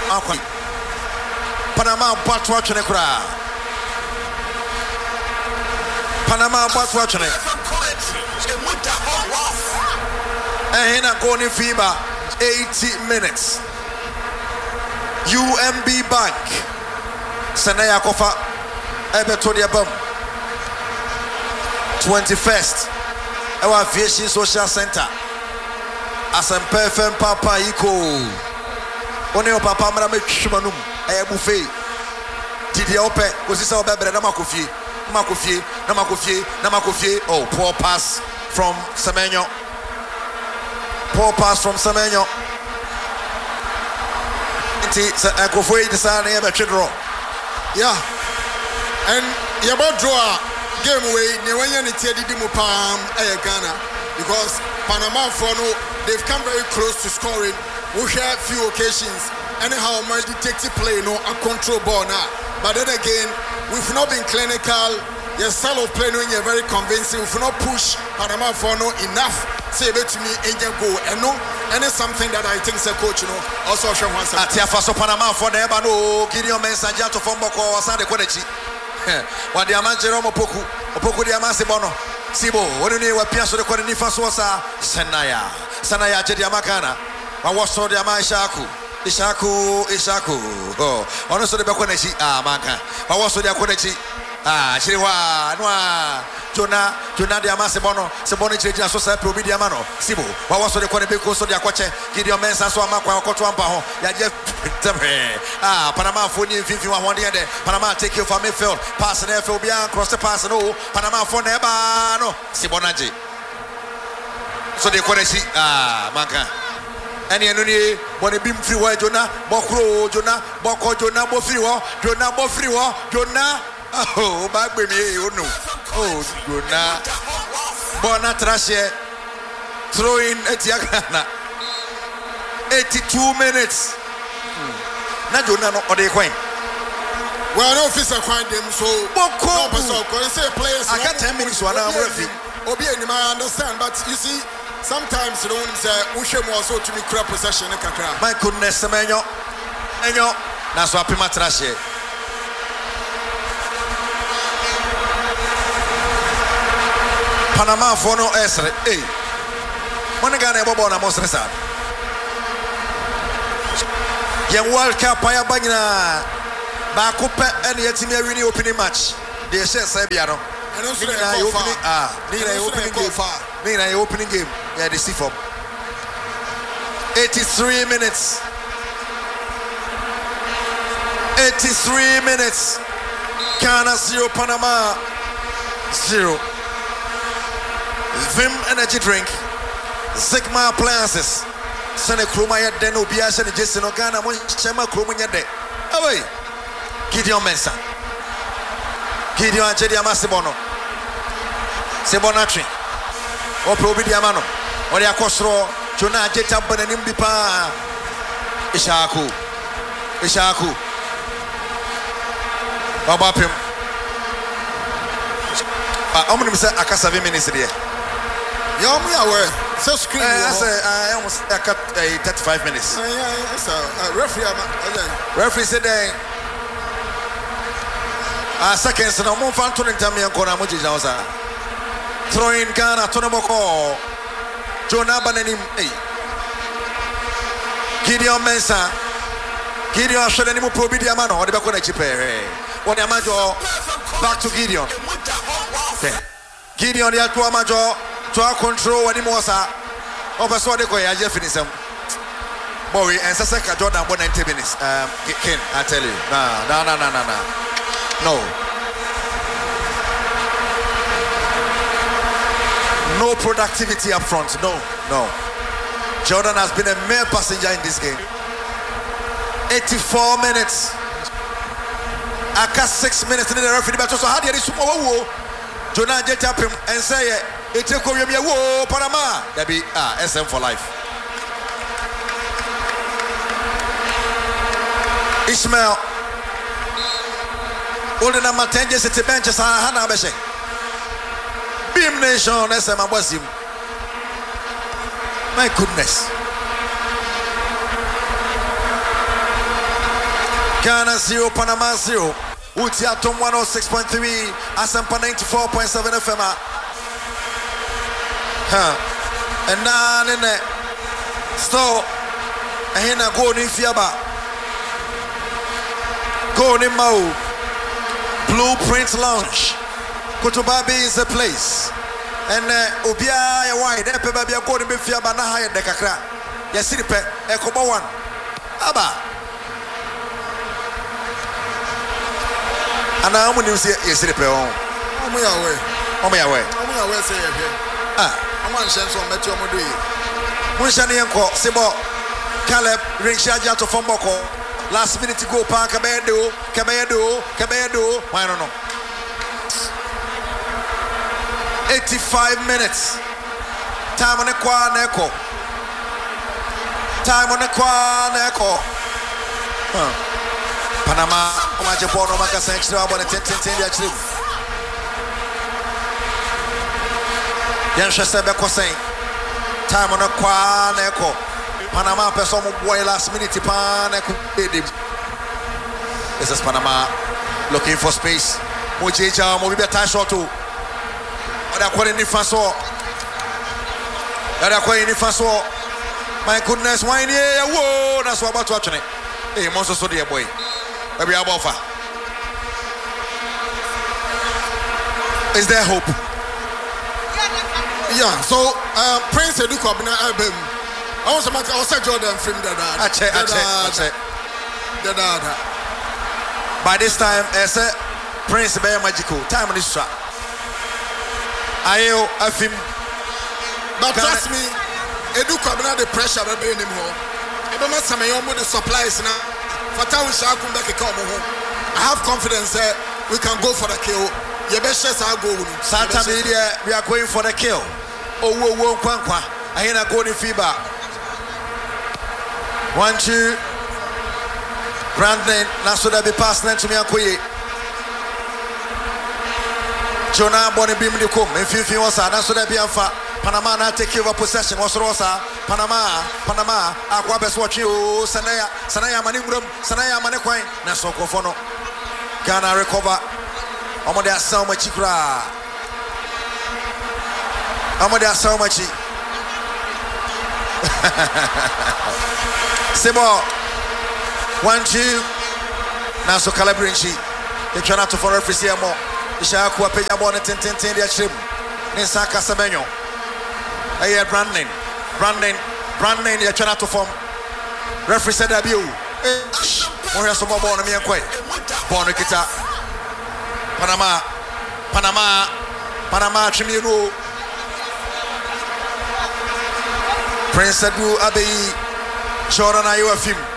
Panama bot watching a crowd. Panama bot watching it. And here now going in FIBA 80 minutes. UMB Bank. Sanaya Kofa Ebetodia Bum. 21st. Our Aviation Social Center. As a perfect Papa Iko. Only your Papa Madame Chumanum. A buffet. Did you open? Was this our baby? Namakofi. Oh, poor pass from Semenyo. Poor pass from Semenyo. It's a Kofui design here, but yeah. And you about draw game away, Newanian Teddy Dimupam, Ghana, because Panama Fono, they've come very close to scoring. We share few occasions. Anyhow, my detective play no a control ball now. But then again, we've not been clinical. Your style of playing when you're very convincing. We've not push Panama Fono enough. Say it to me, angel go. And no, and it's something that I think the coach, also show once. Atiafaso Panama for the Ebano, Gideon Mensah to Fomboko, Asade Konechi. What the Amanjero Opoku the Amasebono. Sibo, what do you want Piasso the Korinifasosa? Sanaya Jediamakana. I was so the Amaishaku. Ishaku. Oh, honestly, the Bakonechi. Manka. I was so the Konechi. Shiriwa, Noa, Jonah, the Amasebono, Sabonichi, Sosa, Probidiamano, Sibo. I was so the Konebico, so the Aquache, Gideon Mensah, Swamaka, Cotuampa, Yajeff, Panama, 14, 51, 1 day, Panama, take you from midfield, pass an FOBia, cross the pass, no, Panama for Nebano, Sibonaji. So the Konechi, Manka. And you when a beam free war, Jonah, Bokro, Jonah, Boko, Jonah, Bofriwa, Jonah, Bofriwa, Jonah. Oh, back with me, you know. Oh, Jonah. Bona Trashe throwing at Yagana. 82 minutes. Now, Jonah, no, or they coin. Well, no officer coin them, so Boko, say players. I got 10 minutes, one hour. Obi, I understand, but you see. Sometimes you don't say Ushem was so to me crap possession. My goodness, Semenyo. Enyo. That's what Pima Trashe. Panama for no Esre. Hey. Monagana Bobona Mosresa. Young World Cup, I abandon Bakupa and the Timmy really opening match. They say Sabiano. And also, opening game. Yeah, they see for 83 minutes. 83 minutes. Ghana 0, Panama 0. Vim energy drink. Sigma appliances. Sene Kruma ya den obiasha ni Jason Ogana mo chema Kruma nya de. Away. Gideon Mensah. Gideon Ajedi Amasebono. Sebonatri. O Probidiamano. O ya Kosro. Jonah Ajeta Bananim Bipa. Ishaku. Babapim. I'm going to say I 7 minutes there. Yeah, I'm aware. So screen. I almost cut 35 minutes. Referee said seconds no more fun to me and Kona Muji Jausa. Throwing Ghana to the Moko. Jonah Bananim. Gideon Mensah. Gideon Shadanimu Probidiamano or the Bakona Chipe. What Amajo back to Gideon. Gideon the Aqua Majo to our control when he was over so they go. I just finished him. Boy, and Sasaka Jordan 190 minutes. Ken, I tell you. No productivity up front. No. Jordan has been a mere passenger in this game. 84 minutes. I got 6 minutes in the referee. But also, how did you do? Jonah get up him and say, "It's a Korean whoa, Panama." That be SM for life. Ishmael. Older than 10 years at the bench, Hannah Beshe. Beam Nation, SM Abasim. My goodness. Ghana 0, Panama 0. Utiatum 106.3, Asampa 94.7 FM. And now, so, and I go in Fiaba. Go in Mau. Blueprint Lounge. Kotobabi is the place. And Ubia, why? There, baby, I'm going to be Fiaba Naha de Kakra. Yes, see the pet, Ecoba 1. Abba. And now I'm going to see yes, the pet. Oh, my way. Oh, my way. Oh, my way, say it here. I'm one chance on Metro Modi. Munshani Uncle, Sibo, Caleb, Ringshaja to Fomboko. Last minute to go, Park Cabedo. I don't know. 85 minutes. Time on the Echo. Time on the Echo. Panama, Majapono, Macas, extra about 10 actually. Yanchester Becosay. Time on the Echo. Panama, person boy last minute. This is Panama looking for space. Mujicha, Mobiba Tasho too. My goodness, why yeah, whoa, that's what about watching it. Hey, Monster so dear boy. Maybe I'm offer. Is there hope? Yeah, so Prince Edukobina album. I was a Jordan film that. By this time, as a Prince Bear Magical, time on this track. I film. But trust me, Edu Kabina the pressure will be in him home. I don't know some of the supplies now. For town shall come back home. I have confidence that we can go for the kill. Your best chance I'll go. Santa Media, we are going for the kill. Oh, whoa, Kwankwa. I hear a golden fever. 1-2. Brandon, Nasoda be passing to me and Koye. Jonah Bonnie Bim de Kum, if you was a Nasoda Bianfa, Panama now take over possession, was Rosa, Panama, Aquabes watching you, Sanaya Maningrum, Sanaya Manequine, Nasoko Fono. Ghana recover. Omodia Salmachi Kra. Omodia Salmachi. Sebo 1-2. Now so Calabrinchi. They try not to follow Frisiamo. The Shaku Peja Bonnet 10 their trim. Nisaka Sabenyo. Aye, Brandon, they try not to form. Referee said that you. Moria Somo Bon me and Quay. Bonakita. Panama Chimino. Prince Edu Abbey. Jordan, are you a film?